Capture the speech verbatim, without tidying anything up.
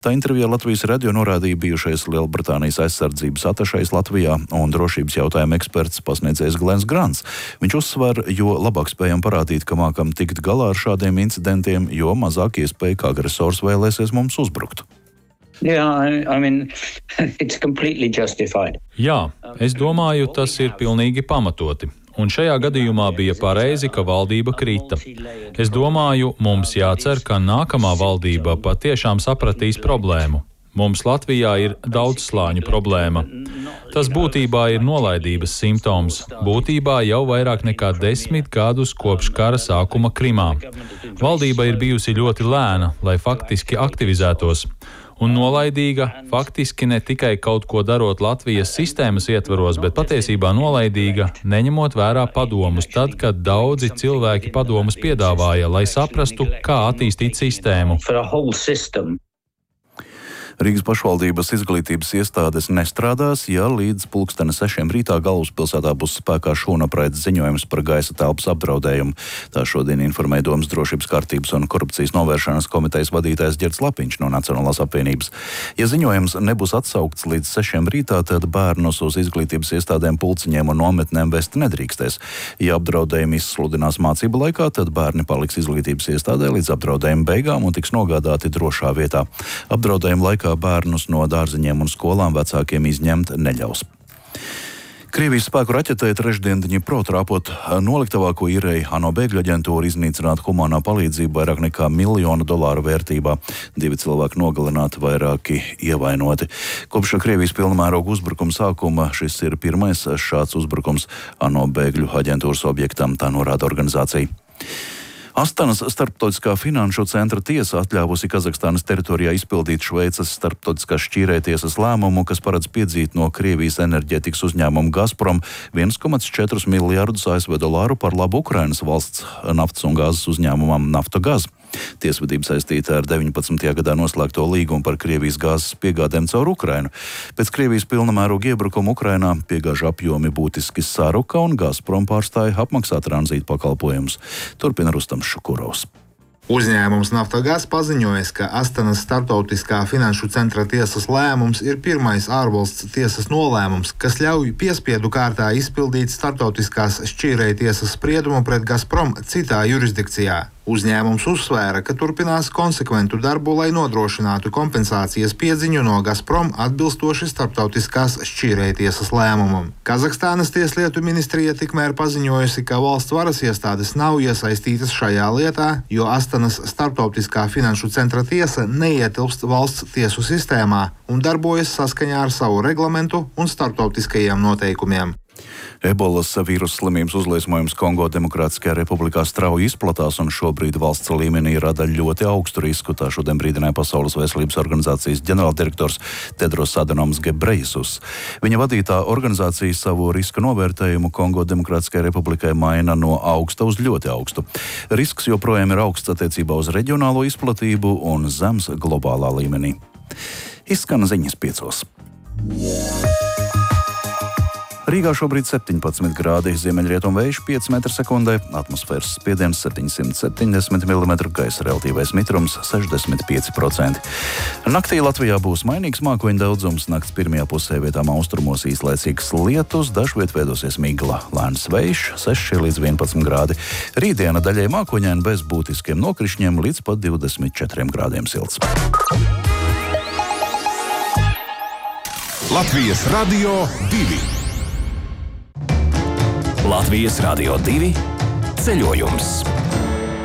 Tā intervijā Latvijas radio norādīja bijušais Lielbritānijas aizsardzības atašais Latvijā un drošības jautājumu eksperts pasniedzējs Glens Grants. Viņš uzsver, jo labāk spējam parādīt, ka mākam tikt galā ar šādiem incidentiem, jo mazāk iespēja, ka agresors vēlēsies mums uzbrukt. Yeah, I, I mean, it's completely justified. Jā, es domāju, tas ir pilnīgi pamatoti. Un šajā gadījumā bija pareizi, ka valdība krita. Es domāju, mums jācer, ka nākamā valdība patiešām sapratīs problēmu. Mums Latvijā ir daudzslāņu problēma. Tas būtībā ir nolaidības simptoms. Būtībā jau vairāk nekā desmit gadus kopš kara sākuma Krimā. Valdība ir bijusi ļoti lēna, lai faktiski aktivizētos. Un nolaidīga, faktiski ne tikai kaut ko darot Latvijas sistēmas ietvaros, bet patiesībā nolaidīga, neņemot vērā padomus tad, kad daudzi cilvēki padomus piedāvāja, lai saprastu, kā attīstīt sistēmu. Rīgas pašvaldības izglītības iestādes nestrādās, ja līdz pulksteni sešiem rītā galvaspilsētā būs spēkā šūnapraides ziņojums par gaisa telpas apdraudējumu. Tā šodien informēja Domas drošības kārtības un korupcijas novēršanas komitejas vadītājs Ģerts Lapiņš no Nacionālās apvienības. Ja ziņojums nebūs atsaukts līdz sešiem rītā, tad bērnus uz izglītības iestādēm, pulciņiem un nometnēm vest nedrīkstēs. Ja apdraudējumi izsludinās mācību laikā, tad bērni paliks izglītības iestādē līdz apdraudējuma beigām un tiks nogādāti drošā vietā. Apdraudējuma laikā bērnus no dārziņiem un skolām vecākiem izņemt neļaus. Krievijas spēku raķetei trešdien Dņipro trāpot noliktavā, ko īrēja ANO bēgļu aģentūra, iznīcināt humanā palīdzība vairāk nekā miljonu dolāru vērtībā. Divi cilvēki nogalināti, vairāki ievainoti. Kopš Krievijas pilnmēroga uzbrukuma sākuma šis ir pirmais šāds uzbrukums ANO bēgļu aģentūras objektam, tā norāda organizācija. Astanas starptautiskā finanšu centra tiesa atļāvusi Kazahstānas teritorijā izpildīt Šveices starptautiskās šķīrētiesas lēmumu, kas paredz piedzīt no Krievijas enerģētikas uzņēmuma Gazprom viens komats četri miljardus A S V dolāru par labu Ukrainas valsts naftas un gāzes uzņēmumam Naftogaz. Tiesvedība saistīta ar deviņpadsmitajā gadā noslēgto līgumu par Krievijas gāzes piegādēm caur Ukrainu. Pēc Krievijas pilnamēroga iebrukuma Ukrainā piegāžu apjomi būtiski saruka un Gazprom pārstāja apmaksāt tranzīta pakalpojumus. Turpina Rustams Šukurovs. Uzņēmums Naftogaz paziņojas, ka Astanas starptautiskā finanšu centra tiesas lēmums ir pirmais ārvalsts tiesas nolēmums, kas ļauj piespiedu kārtā izpildīt starptautiskās šķīrētiesas spriedumu pret Gazprom citā jurisdikcijā. Uzņēmums uzsvēra, ka turpinās konsekventu darbu, lai nodrošinātu kompensācijas piedziņu no Gazprom atbilstoši starptautiskās šķīrētiesas lēmumam. Kazahstānas tieslietu ministrija tikmēr paziņojusi, ka valsts varas iestādes nav iesaistītas šajā lietā, jo Astanas starptautiskā finanšu centra tiesa neietilpst valsts tiesu sistēmā un darbojas saskaņā ar savu reglamentu un starptautiskajiem noteikumiem. Ebolas vīrusa slimības uzliesmojums Kongo Demokrātiskajā republikā strauji izplatās un šobrīd valsts līmenī rada ļoti augstu risku, tā šodien brīdināja Pasaules veselības organizācijas ģenerāldirektors Tedros Adhanoms Ghebreyesus. Viņa vadītā organizācija savu riska novērtējumu Kongo Demokrātiskajai republikai maina no augsta uz ļoti augstu. Risks joprojām ir augsts attiecībā uz reģionālo izplatību un zems globālā līmenī. Izskan ziņas piecos. Rīgā šobrīd septiņpadsmit grādi, ziemeļrietumu vējš pieci metri sekundē, atmosfēras spiediens septiņsimt septiņdesmit milimetri, gaisa relatīvais mitrums sešdesmit pieci procenti. Naktī Latvijā būs mainīgs mākoņu daudzums, nakts pirmajā pusē vietām austrumos īslaicīgs lietus, dažviet veidosies migla, lēns vējš seši līdz vienpadsmit grādi. Rītdiena daļai mākoņaina bez būtiskiem nokrišņiem līdz pat divdesmit četriem grādiem silts. Latvijas Radio divi. Latvijas Radio divi ceļojums.